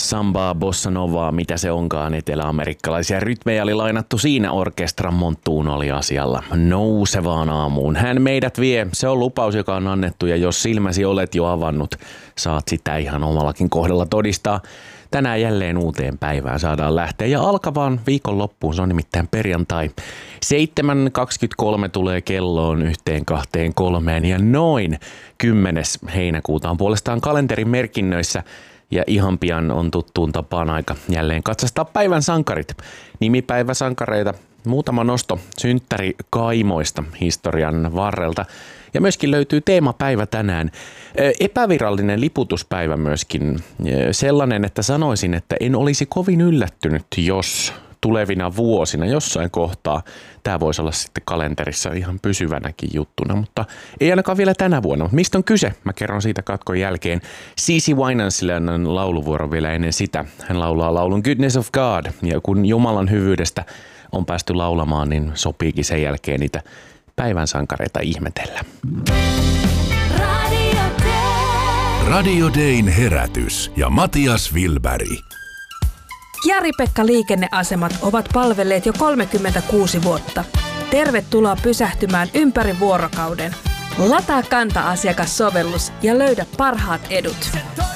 Sambaa, bossa novaa, mitä se onkaan, eteläamerikkalaisia rytmejä oli lainattu siinä, orkestran Montuun oli asialla nousevaan aamuun. Hän meidät vie, se on lupaus, joka on annettu, ja jos silmäsi olet jo avannut, saat sitä ihan omallakin kohdalla todistaa. Tänään jälleen uuteen päivään saadaan lähteä ja alkavaan viikonloppuun, se on nimittäin perjantai. 7.23 tulee kelloon 1:23 ja noin 10. heinäkuuta on puolestaan kalenterin merkinnöissä. Ja ihan pian on tuttuun tapaan aika jälleen katsastaa päivän sankarit. Nimipäiväsankareita, muutama nosto synttärikaimoista historian varrelta. Ja myöskin löytyy teemapäivä tänään. Epävirallinen liputuspäivä myöskin. Sellainen, että sanoisin, että en olisi kovin yllättynyt, jos tulevina vuosina jossain kohtaa tämä voisi olla sitten kalenterissa ihan pysyvänäkin juttuna, mutta ei ainakaan vielä tänä vuonna. Mistä on kyse? Mä kerron siitä katkon jälkeen. CeCe Winnansille annan lauluvuoro vielä ennen sitä. Hän laulaa laulun Goodness of God, ja kun Jumalan hyvyydestä on päästy laulamaan, niin sopiikin sen jälkeen niitä päivän sankareita ihmetellä. Radio Dayn herätys ja Matias Wilberg. Jari-Pekka liikenneasemat ovat palvelleet jo 36 vuotta. Tervetuloa pysähtymään ympäri vuorokauden. Lataa Kanta-asiakassovellus ja löydä parhaat edut.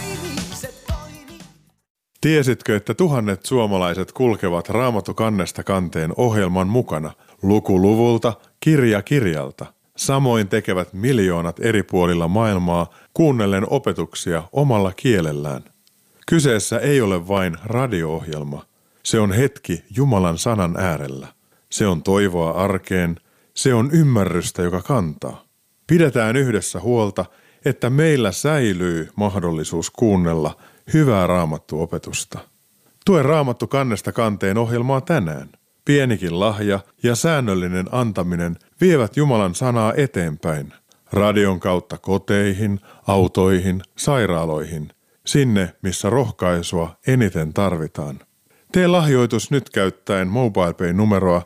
Tiesitkö, että tuhannet suomalaiset kulkevat Raamattu kannesta kanteen ohjelman mukana, luku luvulta, kirja kirjalta? Samoin tekevät miljoonat eri puolilla maailmaa kuunnellen opetuksia omalla kielellään. Kyseessä ei ole vain radio-ohjelma. Se on hetki Jumalan sanan äärellä. Se on toivoa arkeen. Se on ymmärrystä, joka kantaa. Pidetään yhdessä huolta, että meillä säilyy mahdollisuus kuunnella hyvää raamattuopetusta. Tue Raamattu kannesta kanteen ohjelmaa tänään. Pienikin lahja ja säännöllinen antaminen vievät Jumalan sanaa eteenpäin. Radion kautta koteihin, autoihin, sairaaloihin. Sinne, missä rohkaisua eniten tarvitaan. Tee lahjoitus nyt käyttäen MobilePay-numeroa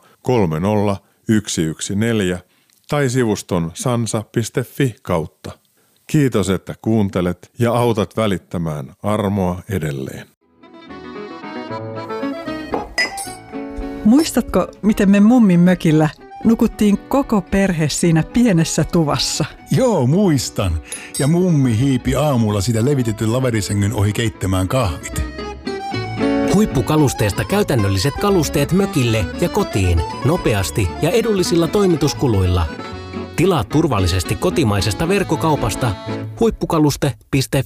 30114 tai sivuston sansa.fi kautta. Kiitos, että kuuntelet ja autat välittämään armoa edelleen. Muistatko, miten me mummin mökillä nukuttiin koko perhe siinä pienessä tuvassa? Joo, muistan. Ja mummi hiipi aamulla sitä levitetyn laverisängyn ohi keittämään kahvit. Huippukalusteesta käytännölliset kalusteet mökille ja kotiin. Nopeasti ja edullisilla toimituskuluilla. Tilaa turvallisesti kotimaisesta verkkokaupasta. Huippukaluste.fi